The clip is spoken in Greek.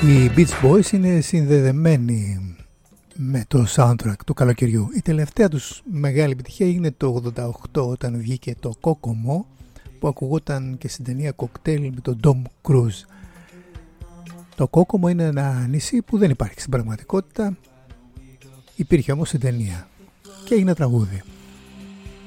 Οι Beach Boys είναι συνδεδεμένοι με το soundtrack του καλοκαιριού. Η τελευταία τους μεγάλη επιτυχία έγινε το 88 όταν βγήκε το Kokomo, που ακουγόταν και στην ταινία Cocktail με τον Tom Cruise. Το Kokomo είναι ένα νησί που δεν υπάρχει στην πραγματικότητα, υπήρχε όμως στην ταινία και έγινε τραγούδι.